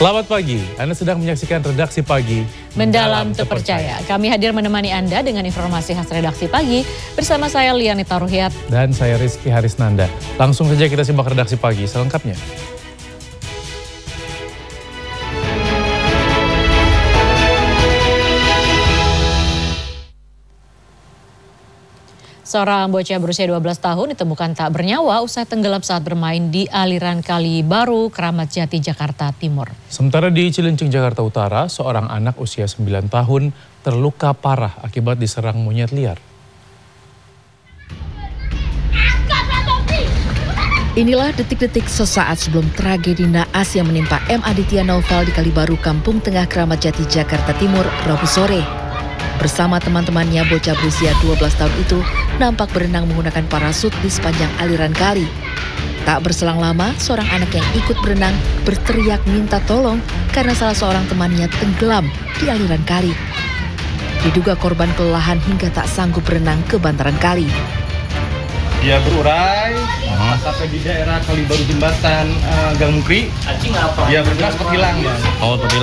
Selamat pagi, Anda sedang menyaksikan Redaksi Pagi Mendalam Terpercaya. Kami hadir menemani Anda dengan informasi khas Redaksi Pagi bersama saya Lianita Ruhyat. Dan saya Rizky Harisnanda. Langsung saja kita simak Redaksi Pagi selengkapnya. Seorang bocah berusia 12 tahun ditemukan tak bernyawa usai tenggelam saat bermain di aliran Kali Baru, Kramat Jati, Jakarta Timur. Sementara di Cilincing, Jakarta Utara, seorang anak usia 9 tahun terluka parah akibat diserang monyet liar. Inilah detik-detik sesaat sebelum tragedi naas yang menimpa M. Aditya Naufal di Kali Baru, Kampung Tengah, Kramat Jati, Jakarta Timur, Rabu sore. Bersama teman-temannya, bocah berusia 12 tahun itu nampak berenang menggunakan parasut di sepanjang aliran kali. Tak berselang lama, seorang anak yang ikut berenang berteriak minta tolong karena salah seorang temannya tenggelam di aliran kali. Diduga korban kelelahan hingga tak sanggup berenang ke bantaran kali. Dia berurai sampai di daerah Kali Baru Jembatan Gang Mukri. Dia bergerak hilang.